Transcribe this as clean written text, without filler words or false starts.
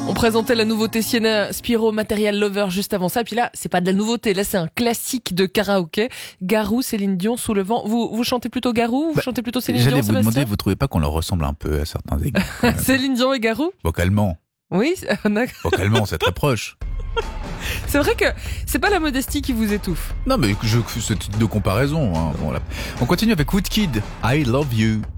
On présentait la nouveauté Sienna Spiro Material Lover juste avant ça. Puis là, c'est pas de la nouveauté. Là, c'est un classique de karaoké. Garou, Céline Dion, Sous le vent. Vous chantez plutôt Garou ou vous chantez plutôt Céline Dion, J'allais vous Sébastien demander, vous trouvez pas qu'on leur ressemble un peu à certains égards Céline Dion et Garou? Vocalement. Oui, Vocalement, c'est très proche. c'est vrai que c'est pas la modestie qui vous étouffe. Non, mais ce type de comparaison. Hein. Bon, là. On continue avec Woodkid. I Love You.